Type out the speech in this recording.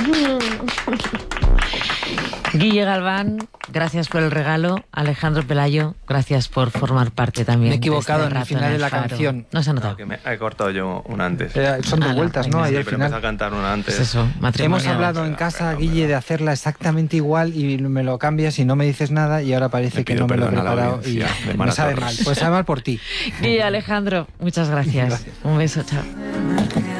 Guille Galván, gracias por el regalo. Alejandro Pelayo, gracias por formar parte también. Me he equivocado en el rato final de la Faro. canción. No se ha notado. Que me he cortado yo una antes. Son dos vueltas, ¿no? venga. Ahí Sí, al pero empecé a final. cantar una antes. Pues eso, matrimonial. Hemos hablado en casa, Guille, de hacerla exactamente igual y me lo cambias y no me dices nada y ahora parece que no me lo he preparado y me sabe mal. Pues sabe mal por ti. Guille, Alejandro, muchas gracias. Un beso, chao.